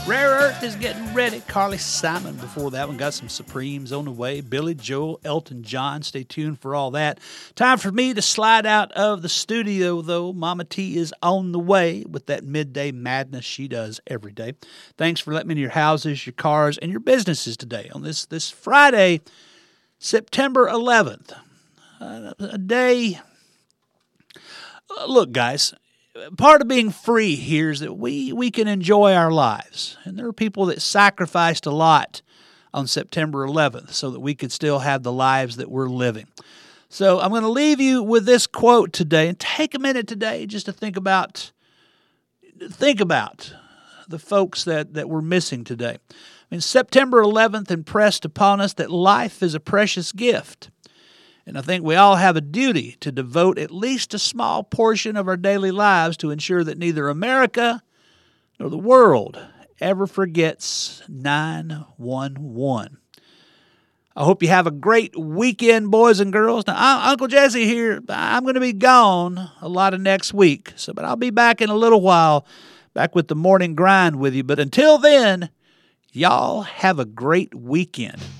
Rare Earth is getting ready. Carly Simon before that one. Got some Supremes on the way. Billy Joel, Elton John. Stay tuned for all that. Time for me to slide out of the studio, though. Mama T is on the way with that midday madness she does every day. Thanks for letting me in your houses, your cars, and your businesses today on this Friday, September 11th. A day. Look, guys. Part of being free here is that we can enjoy our lives. And there are people that sacrificed a lot on September 11th so that we could still have the lives that we're living. So I'm going to leave you with this quote today and take a minute today just to think about the folks that we're missing today. I mean, September 11th impressed upon us that life is a precious gift. And I think we all have a duty to devote at least a small portion of our daily lives to ensure that neither America nor the world ever forgets 911. I hope you have a great weekend, boys and girls. Now, Uncle Jesse here. I'm going to be gone a lot of next week, but I'll be back in a little while, back with the morning grind with you. But until then, y'all have a great weekend.